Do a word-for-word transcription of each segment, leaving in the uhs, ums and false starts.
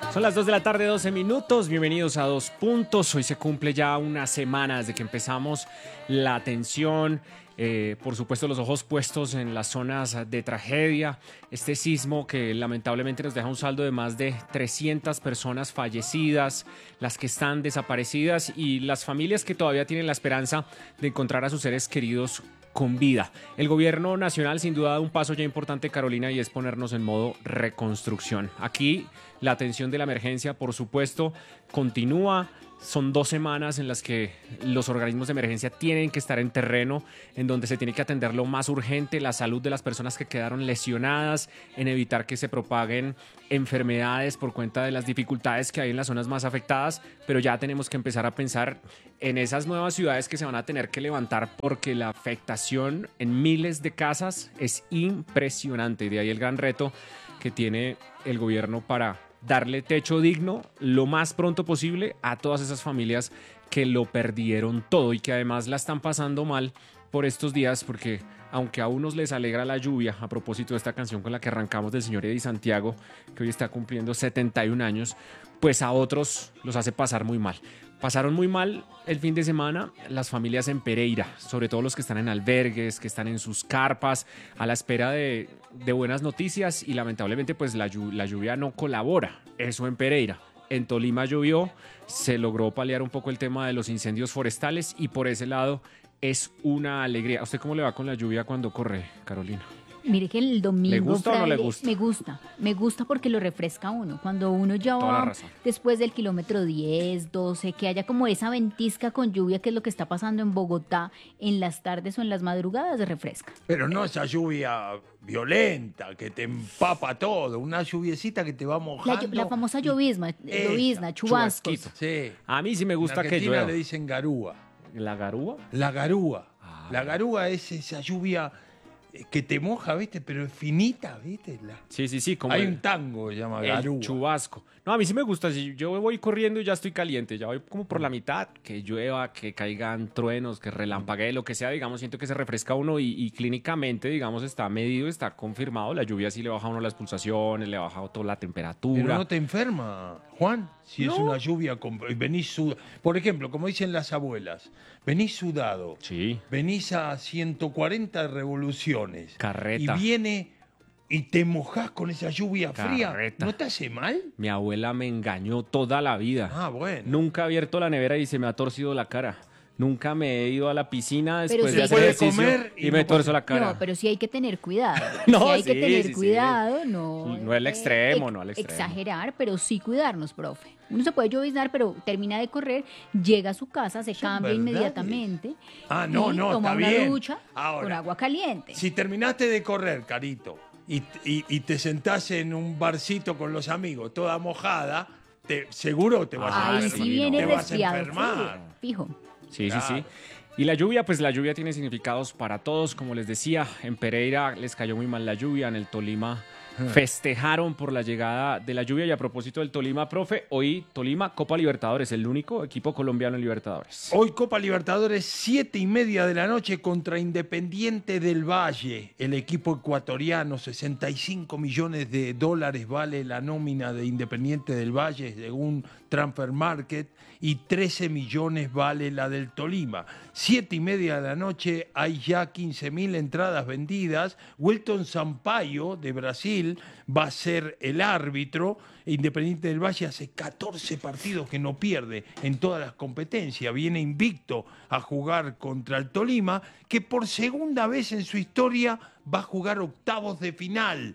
Son las dos de la tarde, doce minutos. Bienvenidos a Dos Puntos. Hoy se cumple ya una semana desde que empezamos la atención. Eh, por supuesto, los ojos puestos en las zonas de tragedia. Este sismo que lamentablemente nos deja un saldo de más de trescientas personas fallecidas, las que están desaparecidas y las familias que todavía tienen la esperanza de encontrar a sus seres queridos con vida. El gobierno nacional sin duda da un paso ya importante, Carolina, y es ponernos en modo reconstrucción. Aquí la atención de la emergencia, por supuesto, continúa. Son dos semanas en las que los organismos de emergencia tienen que estar en terreno, en donde se tiene que atender lo más urgente, la salud de las personas que quedaron lesionadas, en evitar que se propaguen enfermedades por cuenta de las dificultades que hay en las zonas más afectadas, pero ya tenemos que empezar a pensar en esas nuevas ciudades que se van a tener que levantar porque la afectación en miles de casas es impresionante, y de ahí el gran reto que tiene el gobierno para darle techo digno lo más pronto posible a todas esas familias que lo perdieron todo y que además la están pasando mal por estos días, porque aunque a unos les alegra la lluvia, a propósito de esta canción con la que arrancamos del señor Eddie Santiago, que hoy está cumpliendo setenta y un años, pues a otros los hace pasar muy mal. Pasaron muy mal el fin de semana las familias en Pereira, sobre todo los que están en albergues, que están en sus carpas, a la espera de, de buenas noticias, y lamentablemente pues la, la lluvia no colabora. Eso en Pereira. En Tolima llovió, se logró paliar un poco el tema de los incendios forestales y por ese lado es una alegría. ¿A usted cómo le va con la lluvia cuando corre, Carolina? Mire que el domingo, ¿le gusta Friday, o no le gusta? Me gusta, me gusta porque lo refresca a uno. Cuando uno ya va después del kilómetro diez, doce, que haya como esa ventisca con lluvia, que es lo que está pasando en Bogotá, en las tardes o en las madrugadas, refresca. Pero no esa lluvia violenta que te empapa todo, una lluviecita que te va mojando. La, la famosa llovizna, llovizna, chubascos. Sí. A mí sí me gusta que llueva. le dicen garúa. ¿La garúa? La garúa. Ah. La garúa es esa lluvia que te moja, ¿viste? Pero es finita, ¿viste? La... Sí, sí, sí. Como Hay el, un tango que se llama el garúa. chubasco. No, a mí sí me gusta. Si yo voy corriendo y ya estoy caliente, ya voy como por la mitad, que llueva, que caigan truenos, que relampaguee, lo que sea, digamos, siento que se refresca uno y, y clínicamente, digamos, está medido, está confirmado. La lluvia sí le baja a uno las pulsaciones, le baja toda la temperatura. Pero no te enferma, Juan, si No. es una lluvia, con... venís sudado. Por ejemplo, como dicen las abuelas, venís sudado, Sí. venís a ciento cuarenta revoluciones. Carreta. Y viene y te mojás con esa lluvia fría. Carreta. ¿No te hace mal? Mi abuela me engañó toda la vida. Ah, bueno. Nunca he abierto la nevera y se me ha torcido la cara. Nunca me he ido a la piscina Pero después sí de hay hacer que- ejercicio comer y y, me no torzo la puede- cara. No, pero sí hay que tener cuidado. No, sí hay que sí, tener sí, sí. cuidado, no. No al eh, extremo, ex- no al extremo. Exagerar, pero sí cuidarnos, profe. Uno se puede lloviznar, pero termina de correr, llega a su casa, se Son cambia verdades. inmediatamente. Ah, no, y no, toma está una bien. ducha Ahora, con agua caliente. Si terminaste de correr, Carito, y, y- y te sentás en un barcito con los amigos, toda mojada, te, seguro te vas a Ah, Ahí enfermar. sí viene te vas a resfriado. enfermar. Fijo. Sí, Claro. sí, sí. Y la lluvia, pues la lluvia tiene significados para todos. Como les decía, en Pereira les cayó muy mal la lluvia, en el Tolima festejaron por la llegada de la lluvia. Y a propósito del Tolima, profe, hoy Tolima, Copa Libertadores, el único equipo colombiano en Libertadores. Hoy Copa Libertadores, siete y media de la noche contra Independiente del Valle. El equipo ecuatoriano, sesenta y cinco millones de dólares vale la nómina de Independiente del Valle, según Transfer Market, y trece millones vale la del Tolima. Siete y media de la noche, hay ya quince mil entradas vendidas. Welton Sampaio, de Brasil, va a ser el árbitro. Independiente del Valle hace catorce partidos que no pierde en todas las competencias. Viene invicto a jugar contra el Tolima, que por segunda vez en su historia va a jugar octavos de final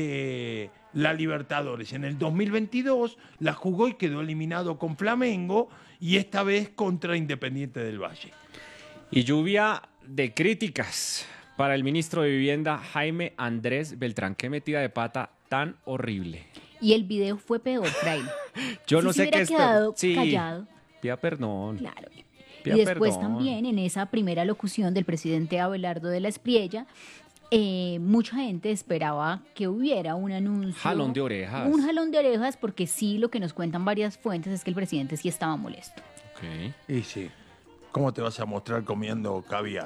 de la Libertadores. En el dos mil veintidós la jugó y quedó eliminado con Flamengo, y esta vez contra Independiente del Valle. Y lluvia de críticas para el ministro de Vivienda, Jaime Andrés Beltrán. Qué metida de pata tan horrible. Y el video fue peor, Fraile. Yo Si no se sé qué hubiera es quedado Sí, callado. pida perdón. Claro. Pida Y después perdón. también en esa primera locución del presidente Abelardo de la Espriella, eh, mucha gente esperaba que hubiera un anuncio. Jalón de orejas. Un jalón de orejas, porque sí, lo que nos cuentan varias fuentes es que el presidente sí estaba molesto. Ok. Y sí, ¿cómo te vas a mostrar comiendo caviar?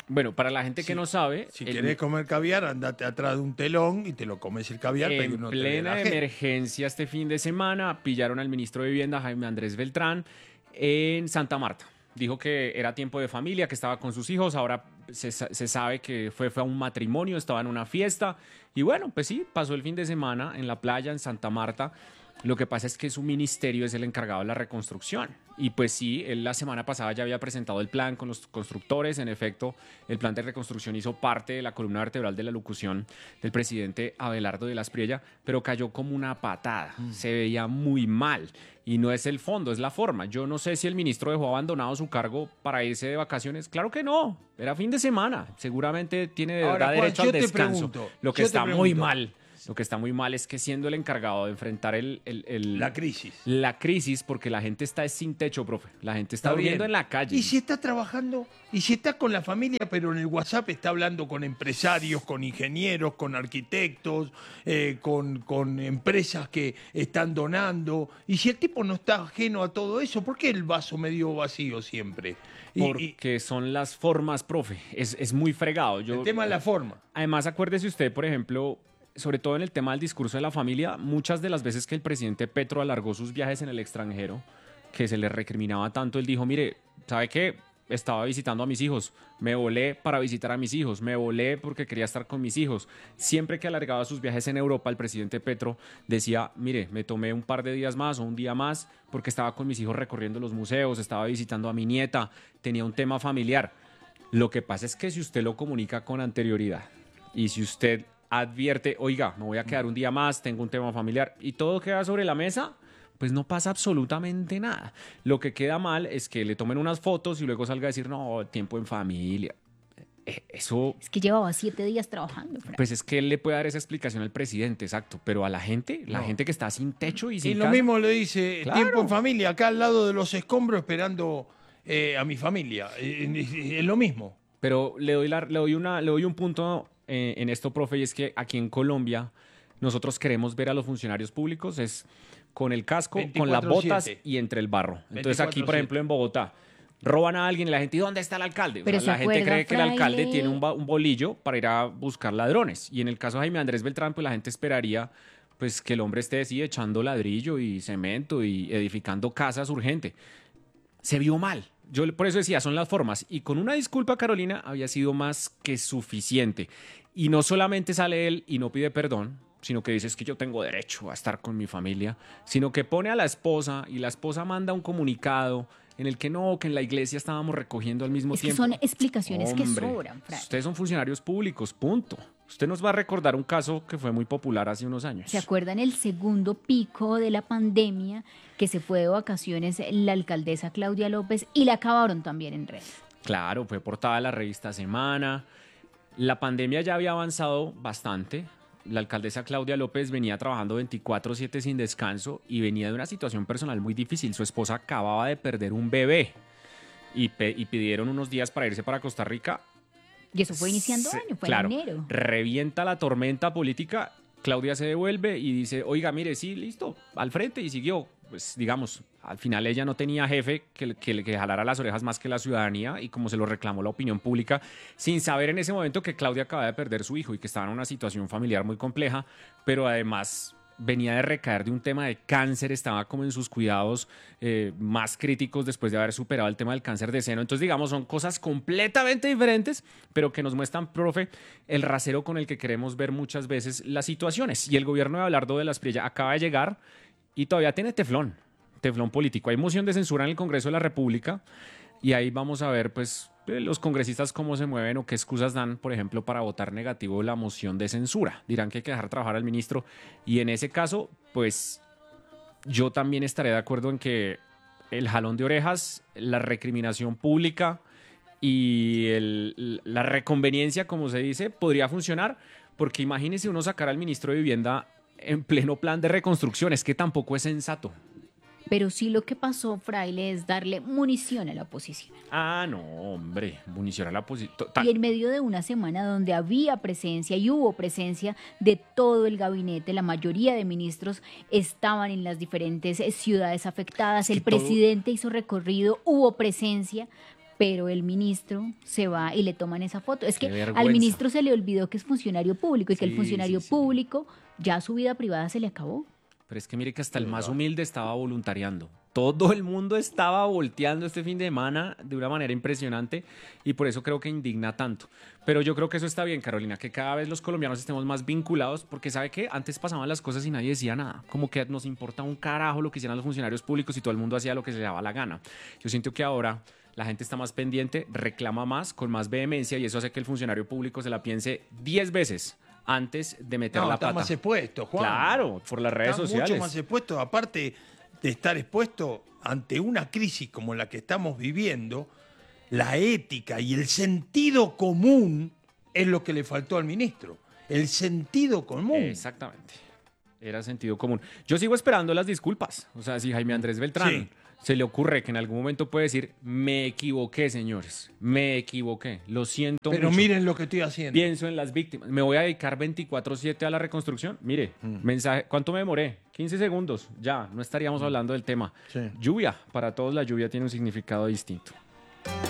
Bueno, para la gente si, que no sabe... Si el, querés comer caviar, andate atrás de un telón y te lo comes el caviar. En no plena te emergencia este fin de semana, pillaron al ministro de Vivienda, Jaime Andrés Beltrán, en Santa Marta. Dijo que era tiempo de familia, que estaba con sus hijos. Ahora se, se sabe que fue, fue a un matrimonio, estaba en una fiesta. Y bueno, pues sí, pasó el fin de semana en la playa, en Santa Marta. Lo que pasa es que su ministerio es el encargado de la reconstrucción. Y pues sí, él la semana pasada ya había presentado el plan con los constructores. En efecto, el plan de reconstrucción hizo parte de la columna vertebral de la locución del presidente Abelardo de la Espriella, pero cayó como una patada. Mm. Se veía muy mal. Y no es el fondo, es la forma. Yo no sé si el ministro dejó abandonado su cargo para irse de vacaciones. Claro que no. Era fin de semana. Seguramente tiene de verdad Ahora, derecho Juan, al descanso. Pregunto, Lo que está muy mal. Lo que está muy mal es que siendo el encargado de enfrentar el, el, el, la crisis. La crisis, porque la gente está sin techo, profe. La gente está, está durmiendo en la calle. ¿Y si está trabajando? ¿Y si está con la familia, pero en el WhatsApp está hablando con empresarios, con ingenieros, con arquitectos, eh, con, con empresas que están donando? ¿Y si el tipo no está ajeno a todo eso, por qué el vaso medio vacío siempre? Y, porque y, son las formas, profe. Es, es muy fregado. Yo, el tema es la forma. Además, acuérdese usted, por ejemplo... sobre todo en el tema del discurso de la familia, muchas de las veces que el presidente Petro alargó sus viajes en el extranjero, que se le recriminaba tanto, él dijo, mire, ¿sabe qué? Estaba visitando a mis hijos, me volé para visitar a mis hijos, me volé porque quería estar con mis hijos. Siempre que alargaba sus viajes en Europa, el presidente Petro decía, mire, me tomé un par de días más o un día más porque estaba con mis hijos recorriendo los museos, estaba visitando a mi nieta, tenía un tema familiar. Lo que pasa es que si usted lo comunica con anterioridad y si usted advierte, oiga, me voy a quedar un día más, tengo un tema familiar y todo queda sobre la mesa, pues no pasa absolutamente nada. Lo que queda mal es que le tomen unas fotos y luego salga a decir, no, tiempo en familia. Eso... Es que llevaba siete días trabajando. Frank. Pues es que él le puede dar esa explicación al presidente, exacto, pero a la gente, la no. gente que está sin techo y sin Y lo casa, mismo le dice, claro. tiempo en familia, acá al lado de los escombros esperando eh, a mi familia. Es lo mismo. Pero le doy, la, le doy, una, le doy un punto... Eh, en esto, profe, y es que aquí en Colombia nosotros queremos ver a los funcionarios públicos es con el casco, con las botas y entre el barro. Entonces aquí, por ejemplo, en Bogotá, roban a alguien y la gente, ¿y dónde está el alcalde? Pero o sea, la acuerda, gente cree que Fraile. el alcalde tiene un, un bolillo para ir a buscar ladrones. Y en el caso de Jaime Andrés Beltrán, pues la gente esperaría pues que el hombre esté así echando ladrillo y cemento y edificando casas urgente. Se vio mal. Yo por eso decía, son las formas. Y con una disculpa, Carolina, había sido más que suficiente. Y no solamente sale él y no pide perdón, sino que dice es que yo tengo derecho a estar con mi familia, sino que pone a la esposa y la esposa manda un comunicado en el que no, que en la iglesia estábamos recogiendo al mismo es tiempo. Que son explicaciones Hombre, que sobran, Frank. Ustedes son funcionarios públicos, punto. Usted nos va a recordar un caso que fue muy popular hace unos años. ¿Se acuerdan el segundo pico de la pandemia que se fue de vacaciones la alcaldesa Claudia López y la acabaron también en redes? Claro, fue portada de la revista Semana. La pandemia ya había avanzado bastante. La alcaldesa Claudia López venía trabajando veinticuatro siete sin descanso y venía de una situación personal muy difícil. Su esposa acababa de perder un bebé y, pe- y pidieron unos días para irse para Costa Rica. Y eso fue iniciando Se, año, fue claro, en enero. Revienta la tormenta política, Claudia se devuelve y dice, oiga, mire, sí, listo, al frente, y siguió. Pues digamos, al final ella no tenía jefe que, que, que jalara las orejas más que la ciudadanía y como se lo reclamó la opinión pública, sin saber en ese momento que Claudia acababa de perder su hijo y que estaba en una situación familiar muy compleja, pero además venía de recaer de un tema de cáncer, estaba como en sus cuidados eh, más críticos después de haber superado el tema del cáncer de seno. Entonces, digamos, son cosas completamente diferentes, pero que nos muestran, profe, el rasero con el que queremos ver muchas veces las situaciones. Y el gobierno de Abelardo de la Espriella acaba de llegar y todavía tiene teflón, teflón político. Hay moción de censura en el Congreso de la República y ahí vamos a ver, pues, los congresistas cómo se mueven o qué excusas dan, por ejemplo, para votar negativo la moción de censura. Dirán que hay que dejar trabajar al ministro y en ese caso, pues yo también estaré de acuerdo en que el jalón de orejas, la recriminación pública y el, la reconveniencia, como se dice, podría funcionar, porque imagínese uno sacar al ministro de Vivienda en pleno plan de reconstrucción, es que tampoco es sensato. Pero sí lo que pasó, Fraile, es darle munición a la oposición. Ah, no, hombre, munición a la oposición. Y en medio de una semana donde había presencia y hubo presencia de todo el gabinete, la mayoría de ministros estaban en las diferentes ciudades afectadas, el presidente hizo recorrido, hubo presencia, pero el ministro se va y le toman esa foto. Es Qué que vergüenza. al ministro se le olvidó que es funcionario público y que Sí, el funcionario sí, sí. público ya su vida privada se le acabó. Pero es que mire que hasta el más humilde estaba voluntariando. Todo el mundo estaba volteando este fin de semana de una manera impresionante y por eso creo que indigna tanto. Pero yo creo que eso está bien, Carolina, que cada vez los colombianos estemos más vinculados porque ¿sabe qué? Antes pasaban las cosas y nadie decía nada. Como que nos importa un carajo lo que hicieran los funcionarios públicos y todo el mundo hacía lo que se le daba la gana. Yo siento que ahora la gente está más pendiente, reclama más, con más vehemencia y eso hace que el funcionario público se la piense diez veces antes de meter No, la está pata. más expuesto, Juan. Claro, por las redes Está sociales. mucho más expuesto, aparte de estar expuesto ante una crisis como la que estamos viviendo, la ética y el sentido común es lo que le faltó al ministro. El sentido común. Exactamente. Era sentido común. Yo sigo esperando las disculpas. O sea, si Jaime Andrés Beltrán Sí. se le ocurre que en algún momento puede decir, me equivoqué, señores, me equivoqué, lo siento Pero mucho. miren lo que estoy haciendo. Pienso en las víctimas. Me voy a dedicar veinticuatro siete a la reconstrucción. Mire, mensaje. ¿Cuánto me demoré? quince segundos. Ya, no estaríamos hablando del tema. Sí. Lluvia. Para todos la lluvia tiene un significado distinto.